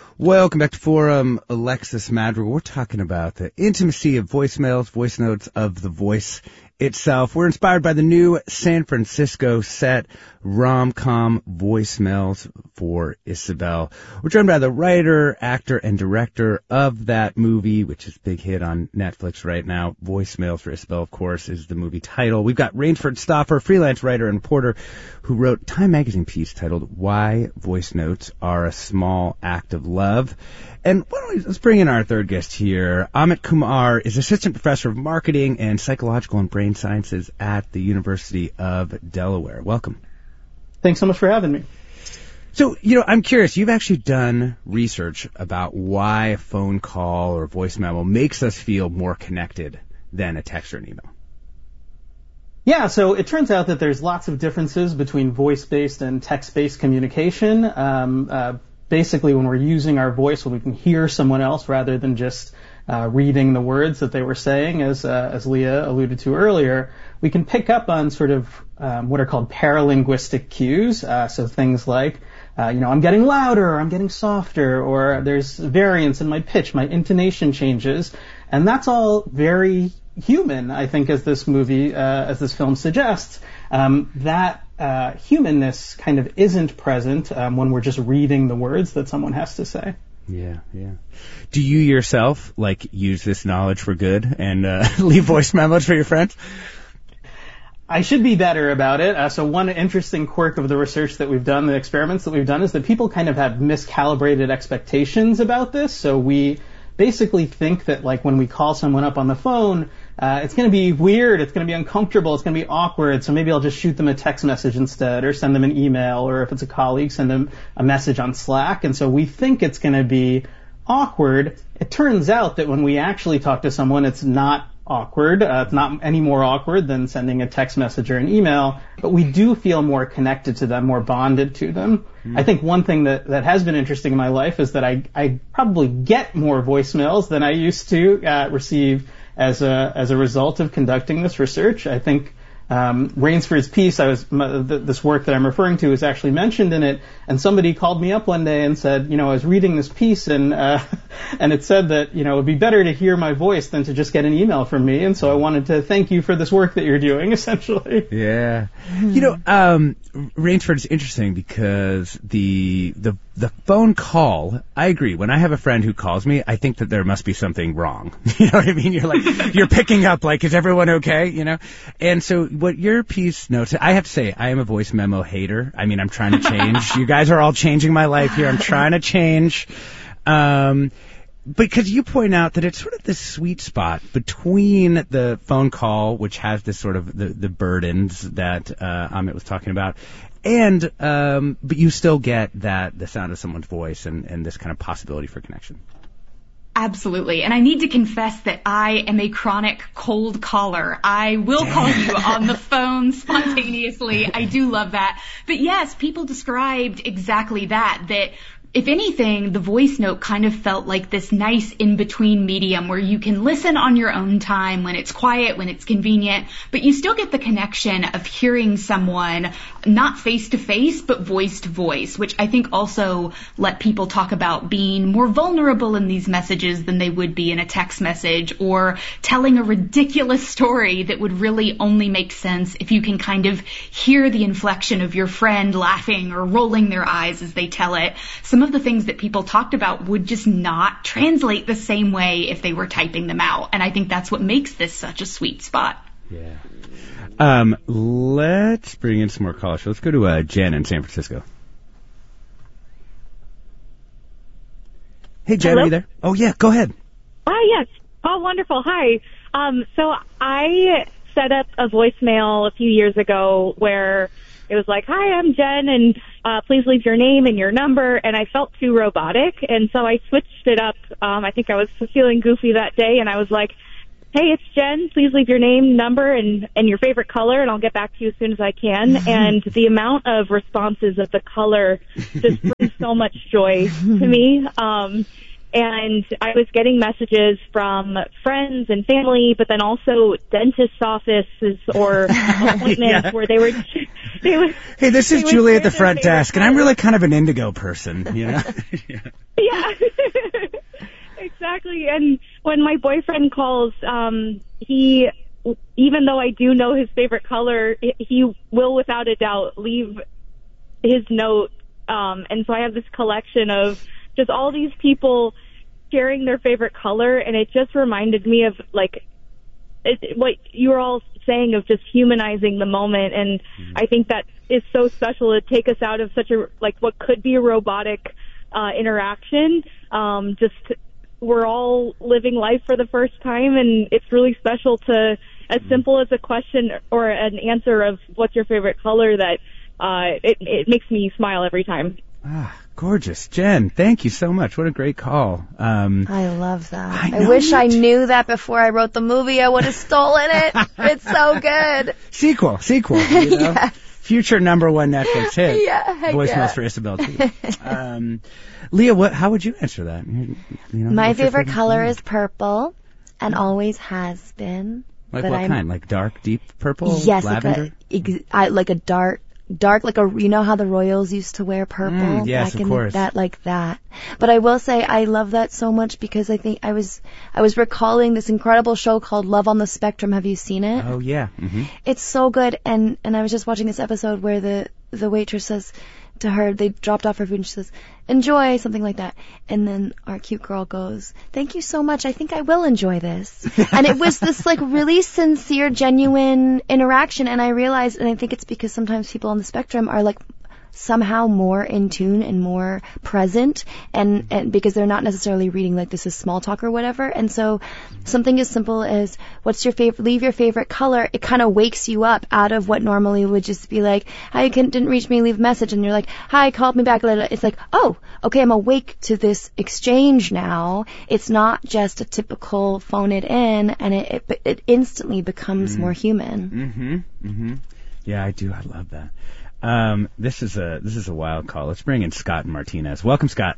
Welcome back to Forum. Alexis Madrigal. We're talking about the intimacy of voicemails, voice notes of the voice itself. We're inspired by the new San Francisco set, Rom-Com Voicemails for Isabel. We're joined by the writer, actor, and director of that movie, which is a big hit on Netflix right now. Voicemails for Isabel, of course, is the movie title. We've got Rainsford Stoffer, freelance writer and reporter, who wrote a Time magazine piece titled Why Voice Notes Are a Small Act of Love. And let's bring in our third guest here. Amit Kumar is assistant professor of marketing and psychological and brain sciences at the University of Delaware. Welcome. Thanks so much for having me. So, I'm curious. You've actually done research about why a phone call or voice memo makes us feel more connected than a text or an email. Yeah, so it turns out that there's lots of differences between voice-based and text-based communication. Basically, when we're using our voice, when we can hear someone else rather than just reading the words that they were saying, as Leah alluded to earlier, we can pick up on sort of what are called paralinguistic cues. So things like, I'm getting louder, or I'm getting softer, or there's variance in my pitch, my intonation changes, and that's all very human, I think, as this film suggests. That humanness kind of isn't present when we're just reading the words that someone has to say. Yeah. Do you yourself, use this knowledge for good and leave voice memos for your friends? I should be better about it. So one interesting quirk of the research that we've done, the experiments that we've done, is that people kind of have miscalibrated expectations about this. So we basically think that, when we call someone up on the phone, it's going to be weird, it's going to be uncomfortable, it's going to be awkward, so maybe I'll just shoot them a text message instead, or send them an email, or if it's a colleague, send them a message on Slack. And so we think it's going to be awkward. It turns out that when we actually talk to someone, it's not awkward. It's not any more awkward than sending a text message or an email, but we do feel more connected to them, more bonded to them. I think one thing that has been interesting in my life is that I probably get more voicemails than I used to receive as a result of conducting this research. I think Rainsford's piece, this work that I'm referring to, is actually mentioned in it, and somebody called me up one day and said, I was reading this piece, and it said that, it would be better to hear my voice than to just get an email from me, and so I wanted to thank you for this work that you're doing, essentially. Yeah. Rainsford is interesting because the phone call, I agree. When I have a friend who calls me, I think that there must be something wrong. You know what I mean? You're picking up, is everyone okay? And so what your piece notes, I have to say, I am a voice memo hater. I mean, I'm trying to change. You guys are all changing my life here. I'm trying to change. Because you point out that it's sort of this sweet spot between the phone call, which has this sort of the burdens that Amit was talking about, and but you still get the sound of someone's voice and this kind of possibility for connection. Absolutely. And I need to confess that I am a chronic cold caller. I will call you on the phone spontaneously. I do love that. But yes, people described exactly that if anything, the voice note kind of felt like this nice in-between medium where you can listen on your own time when it's quiet, when it's convenient, but you still get the connection of hearing someone not face-to-face, but voice-to-voice, which I think also let people talk about being more vulnerable in these messages than they would be in a text message, or telling a ridiculous story that would really only make sense if you can kind of hear the inflection of your friend laughing or rolling their eyes as they tell it. Some of the things that people talked about would just not translate the same way if they were typing them out. And I think that's what makes this such a sweet spot. Yeah. Let's bring in some more callers. Let's go to Jen in San Francisco. Hey, Jen, Hello? are you there? Oh, yeah, go ahead. Yes. Oh, wonderful. Hi. So I set up a voicemail a few years ago where it was like, hi, I'm Jen, and please leave your name and your number, and I felt too robotic, and so I switched it up. I think I was feeling goofy that day, and I was like, hey, it's Jen, please leave your name, number, and your favorite color, and I'll get back to you as soon as I can. And the amount of responses of the color just brings so much joy to me. And I was getting messages from friends and family, but then also dentist's offices or appointments where they would. Hey, this is Julie at the front desk, and I'm really kind of an indigo person, you know? Yeah, exactly. And when my boyfriend calls, he, even though I do know his favorite color, he will without a doubt leave his note. And so I have this collection of just all these people sharing their favorite color, and it just reminded me of like what you were all saying of just humanizing the moment. And I think that is so special to take us out of such a, like, what could be a robotic interaction. Just we're all living life for the first time, and it's really special to, as simple as a question or an answer of what's your favorite color, that it makes me smile every time. Ah, gorgeous. Jen, thank you so much. What a great call. I love that. I wish I knew that before I wrote the movie. I would have stolen it. It's so good. Sequel. You know? Yes. Future #1 Netflix hit. Yeah, Voicemails for Isabel, too. Leah, how would you answer that? You know, my favorite color is purple, and always has been. Like what kind? Like dark, deep purple? Yes, lavender? like a dark, like you know how the royals used to wear purple? Yes, back of course. That, like that. But I will say I love that so much because I think I was recalling this incredible show called Love on the Spectrum. Have you seen it? Oh, yeah. Mm-hmm. It's so good. And I was just watching this episode where the waitress says to her, they dropped off her food and she says, enjoy, something like that. And then our cute girl goes, thank you so much. I think I will enjoy this. And it was this like really sincere, genuine interaction. And I realized, and I think it's because sometimes people on the spectrum are like somehow more in tune and more present, and because they're not necessarily reading like this is small talk or whatever. And so something as simple as what's your favorite, leave your favorite color, it kind of wakes you up out of what normally would just be like, hi, you didn't reach me, leave a message, and you're like, hi, called me back. It's like, oh, okay, I'm awake to this exchange now. It's not just a typical phone it in, and it instantly becomes more human. Yeah, I do. I love that. This is a wild call. Let's bring in Scott and Martinez. Welcome, Scott.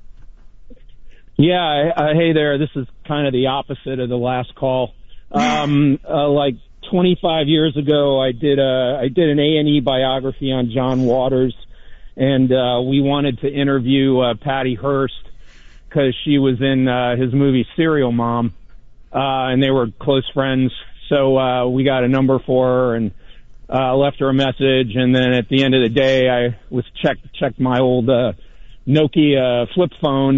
Yeah, hey there. This is kind of the opposite of the last call. Like 25 years ago, I did an A&E biography on John Waters, and we wanted to interview Patty Hearst because she was in his movie Serial Mom, and they were close friends. So we got a number for her and left her a message, and then at the end of the day, I was checked my old Nokia flip phone,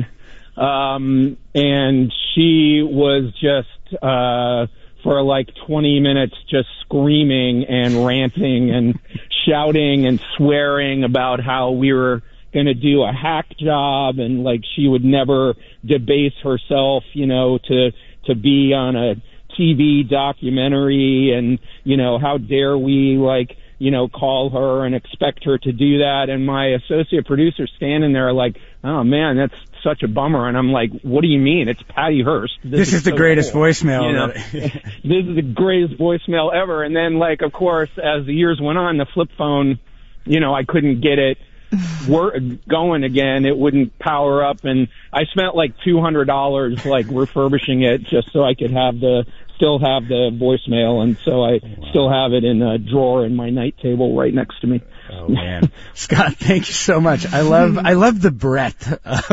and she was just for like 20 minutes just screaming and ranting and shouting and swearing about how we were going to do a hack job, and like she would never debase herself, you know, to be on a TV documentary, and, you know, how dare we, like, you know, call her and expect her to do that. And my associate producer standing there like, oh man, that's such a bummer. And I'm like, what do you mean? It's Patty Hearst. This is the so greatest cool. voicemail. You know? This is the greatest voicemail ever. And then, like, of course, as the years went on, the flip phone, you know, I couldn't get it going again. It wouldn't power up, and I spent like $200 like refurbishing it just so I could still have the voicemail, and so I still have it in a drawer in my night table right next to me. Oh man, Scott, thank you so much. I love the breadth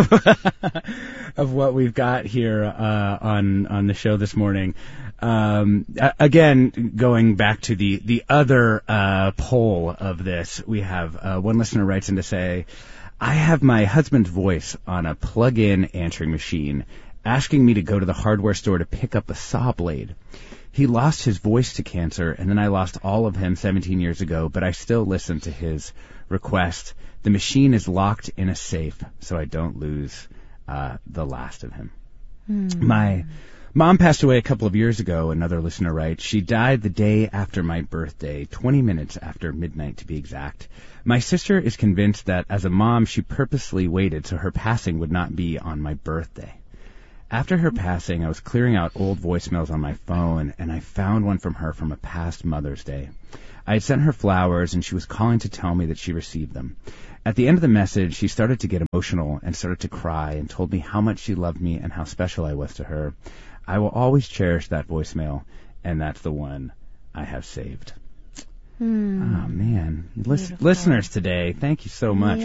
of what we've got here on the show this morning. Again, going back to the other poll of this, we have one listener writes in to say, I have my husband's voice on a plug-in answering machine asking me to go to the hardware store to pick up a saw blade. He lost his voice to cancer, and then I lost all of him 17 years ago, but I still listen to his request. The machine is locked in a safe, so I don't lose the last of him. My mom passed away a couple of years ago, another listener writes. She died the day after my birthday, 20 minutes after midnight to be exact. My sister is convinced that as a mom, she purposely waited so her passing would not be on my birthday. After her passing, I was clearing out old voicemails on my phone, and I found one from her from a past Mother's Day. I had sent her flowers, and she was calling to tell me that she received them. At the end of the message, she started to get emotional and started to cry and told me how much she loved me and how special I was to her. I will always cherish that voicemail, and that's the one I have saved. Oh man, listeners today, thank you so much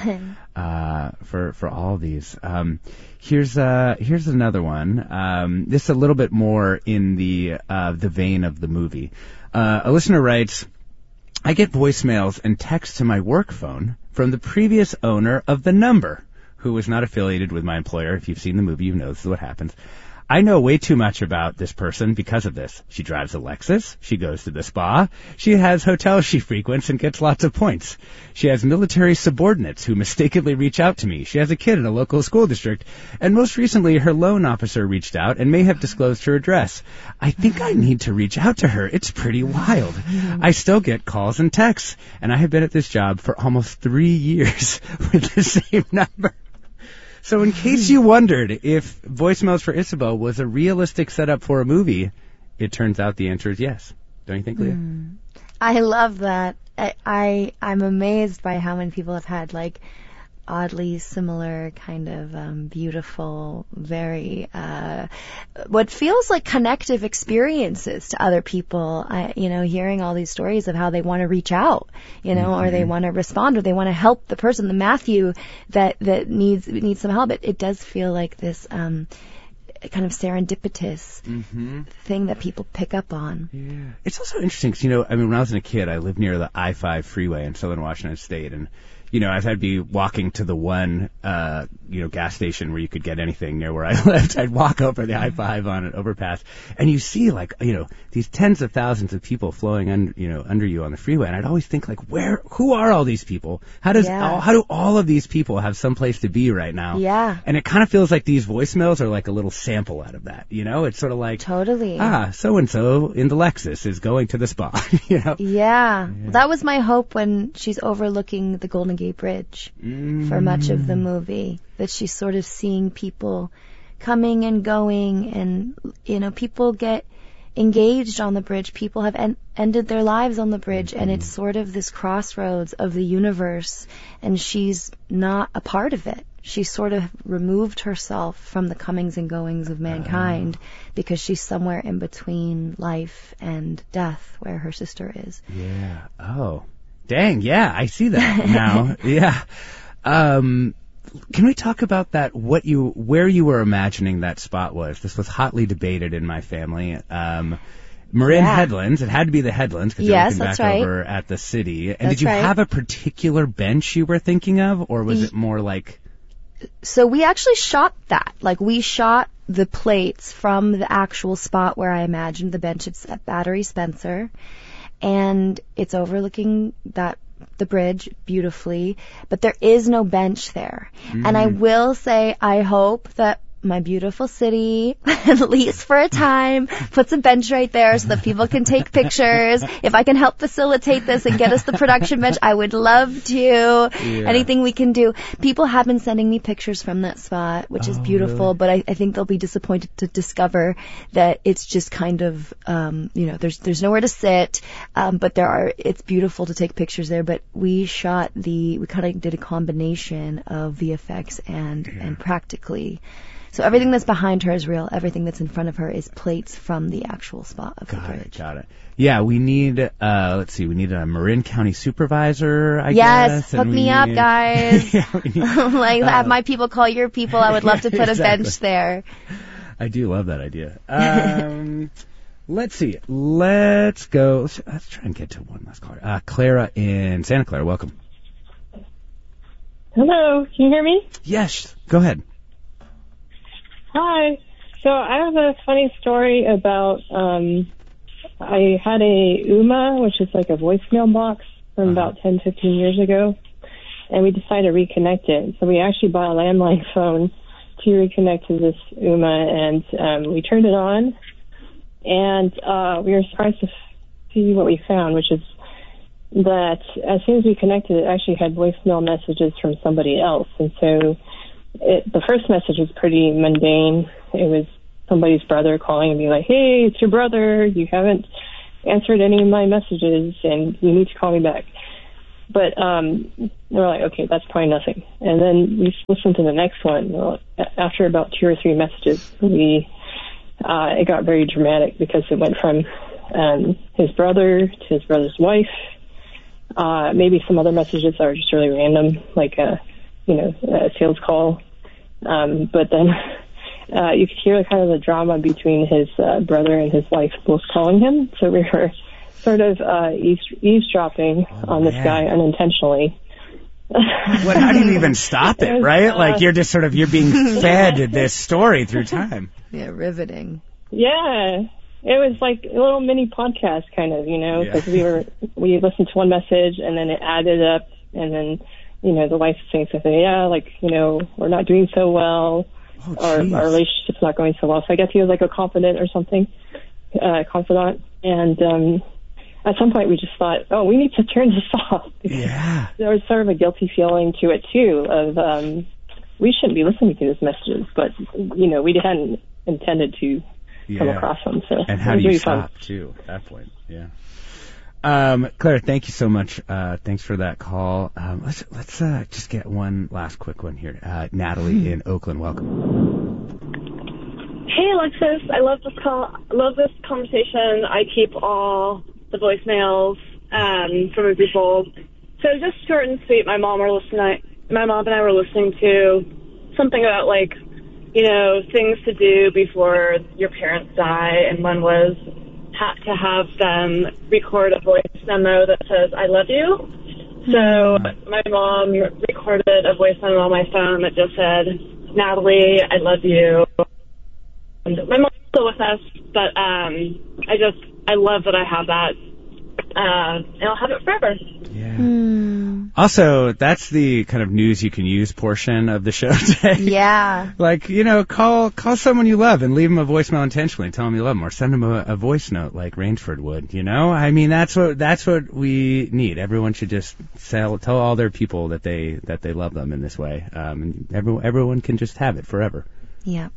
for all these. Here's another one. This is a little bit more in the vein of the movie. A listener writes, I get voicemails and texts to my work phone from the previous owner of the number, who was not affiliated with my employer. If you've seen the movie, you know this is what happens. I know way too much about this person because of this. She drives a Lexus. She goes to the spa. She has hotels she frequents and gets lots of points. She has military subordinates who mistakenly reach out to me. She has a kid in a local school district. And most recently, her loan officer reached out and may have disclosed her address. I think I need to reach out to her. It's pretty wild. I still get calls and texts. And I have been at this job for almost 3 years with the same number. So in case you wondered if Voicemails for Isabel was a realistic setup for a movie, it turns out the answer is yes. Don't you think, Leah? I love that. I'm amazed by how many people have had, like, oddly similar kind of beautiful, very what feels like connective experiences to other people. Hearing all these stories of how they want to reach out, or they want to respond, or they want to help the person, the Matthew that needs some help. It does feel like this kind of serendipitous thing that people pick up on. Yeah. It's also interesting because, when I was a kid, I lived near the I-5 freeway in southern Washington State, and as I'd be walking to the one, gas station where you could get anything near where I lived, I'd walk over the I-5 on an overpass, and you see, these tens of thousands of people flowing under you on the freeway, and I'd always think, who are all these people? How do all of these people have some place to be right now? Yeah. And it kind of feels like these voicemails are like a little sample out of that, It's sort of like, totally. So-and-so in the Lexus is going to the spa, Yeah. That was my hope when she's overlooking the Golden Gate Bridge for much of the movie, that she's sort of seeing people coming and going, and people get engaged on the bridge. People have ended their lives on the bridge, and it's sort of this crossroads of the universe, and she's not a part of it. She's sort of removed herself from the comings and goings of mankind because she's somewhere in between life and death, where her sister is. Yeah. Oh. Dang, yeah, I see that now. Yeah. Can we talk about that, where you were imagining that spot was? This was hotly debated in my family. Marin Headlands, it had to be the Headlands because you're looking back over at the city. And did you have a particular bench you were thinking of, or was it more like... So we actually shot that. We shot the plates from the actual spot where I imagined the bench. It's at Battery Spencer. And it's overlooking the bridge beautifully, but there is no bench there. And I will say, I hope that my beautiful city, at least for a time, puts a bench right there so that people can take pictures. If I can help facilitate this and get us the production bench, I would love to. Yeah. Anything we can do. People have been sending me pictures from that spot, which is beautiful, really? But I think they'll be disappointed to discover that it's just kind of, there's nowhere to sit, but it's beautiful to take pictures there. But we kind of did a combination of VFX and practically. So everything that's behind her is real. Everything that's in front of her is plates from the actual spot of the bridge. Got it. Yeah, we need, we need a Marin County supervisor, I guess. Yes, hook me up, guys. Have my people call your people. I would love to put a bench there. I do love that idea. Let's see. Let's go. Let's try and get to one last caller. Clara in Santa Clara, welcome. Hello, can you hear me? Yes, go ahead. Hi. So I have a funny story about, I had a UMA, which is like a voicemail box from about 10, 15 years ago, and we decided to reconnect it. So we actually bought a landline phone to reconnect to this UMA, and we turned it on, and we were surprised to see what we found, which is that as soon as we connected, it actually had voicemail messages from somebody else. And so the first message was pretty mundane. It was somebody's brother calling and being like, hey, it's your brother. You haven't answered any of my messages, and you need to call me back. But we're like, okay, that's probably nothing. And then we listened to the next one. Well, after about 2 or 3 messages, it got very dramatic because it went from his brother to his brother's wife. Maybe some other messages that are just really random, like a sales call. But then you could hear kind of the drama between his brother and his wife both calling him. So we were sort of eavesdropping on this guy unintentionally. How do you even stop it, right? Like you're being fed this story through time. Yeah, riveting. Yeah. It was like a little mini podcast kind of, because we listened to one message and then it added up, and then, the wife was saying something, we're not doing so well, our relationship's not going so well. So I guess he was like a confidant or something, confidant. And at some point we just thought, we need to turn this off. Yeah. There was sort of a guilty feeling to it too of we shouldn't be listening to these messages, but, we hadn't intended to come across them. So and how do you stop too at that point? Yeah. Claire, thank you so much. Thanks for that call. Let's just get one last quick one here. Natalie in Oakland, welcome. Hey Alexis, I love this call. I love this conversation. I keep all the voicemails from people. So just short and sweet. My mom and I were listening to something about things to do before your parents die, and one was to have them record a voice memo that says, I love you. So my mom recorded a voice memo on my phone that just said, Natalie, I love you. And my mom's still with us, but I love that I have that, and I'll have it forever. Yeah. Also, that's the kind of news you can use portion of the show today. Yeah. Call someone you love and leave them a voicemail intentionally. Tell them you love them, or send them a voice note like Rainsford would. I mean, that's what we need. Everyone should just tell all their people that they love them in this way. And everyone can just have it forever. Yeah.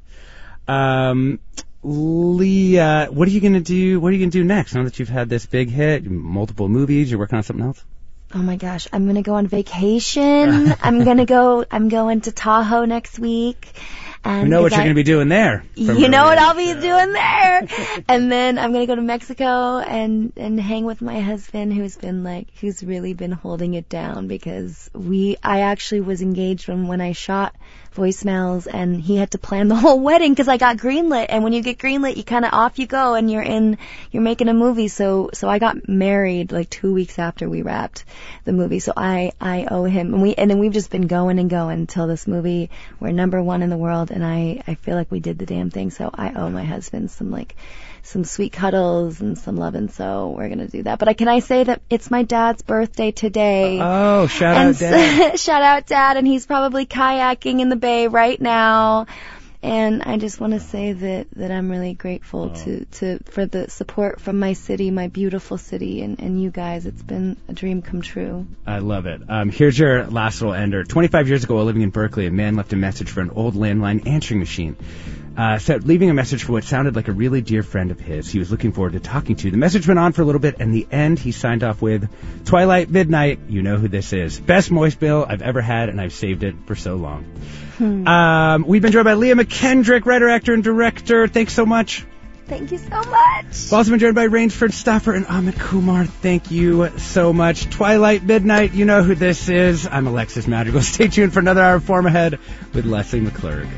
Leah, what are you gonna do? What are you gonna do next? Now that you've had this big hit, multiple movies, you're working on something else? Oh my gosh, I'm gonna go on vacation. I'm going to Tahoe next week. And you know what you're going to be doing there. You know what I'll be doing there. And then I'm going to go to Mexico and hang with my husband, who's really been holding it down, because I actually was engaged when I shot voicemails, and he had to plan the whole wedding because I got greenlit. And when you get greenlit, you kind of off you go, and you're making a movie. So I got married 2 weeks after we wrapped the movie. So I owe him, and then we've just been going and going until this movie. We're #1 in the world, and I feel like we did the damn thing. So I owe my husband some sweet cuddles and some loving, so we're going to do that. But can I say that it's my dad's birthday today? Oh, shout out Dad. Shout out Dad, and he's probably kayaking in the bay right now. And I just want to say that I'm really grateful for the support from my city, my beautiful city, and you guys. It's been a dream come true. I love it. Here's your last little ender. 25 years ago, while living in Berkeley, a man left a message for an old landline answering machine. Leaving a message for what sounded like a really dear friend of his he was looking forward to talking to. The message went on for a little bit, and the end he signed off with, Twilight Midnight, you know who this is. Best voicemail I've ever had, and I've saved it for so long. We've been joined by Leah McKendrick, writer, actor, and director. Thanks so much. Thank you so much. We've also been joined by Rainsford Stoffer and Amit Kumar. Thank you so much. Twilight Midnight, you know who this is. I'm Alexis Madrigal. Stay tuned for another hour of Forum Ahead with Leslie McClurg.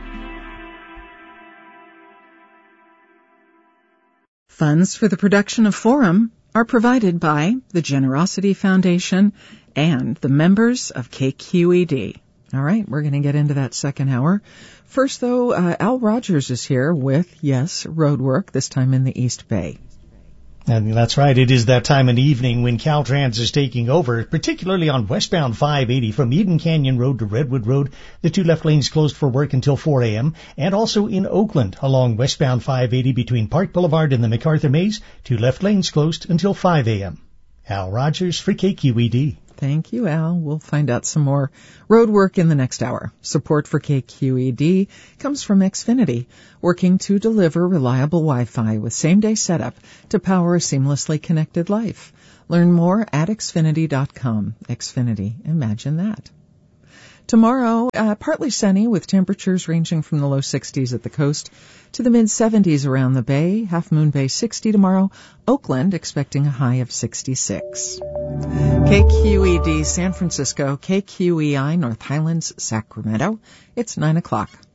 Funds for the production of Forum are provided by the Generosity Foundation and the members of KQED. All right, we're going to get into that second hour. First, though, Al Rogers is here with, Roadwork, this time in the East Bay. And that's right. It is that time of the evening when Caltrans is taking over, particularly on westbound 580 from Eden Canyon Road to Redwood Road. The two left lanes closed for work until 4 a.m. And also in Oakland along westbound 580 between Park Boulevard and the MacArthur Maze. Two left lanes closed until 5 a.m. Al Rogers for KQED. Thank you, Al. We'll find out some more road work in the next hour. Support for KQED comes from Xfinity, working to deliver reliable Wi-Fi with same-day setup to power a seamlessly connected life. Learn more at Xfinity.com. Xfinity, imagine that. Tomorrow, partly sunny with temperatures ranging from the low 60s at the coast to the mid 70s around the bay. Half Moon Bay 60 tomorrow. Oakland expecting a high of 66. KQED San Francisco, KQEI North Highlands, Sacramento. It's 9 o'clock.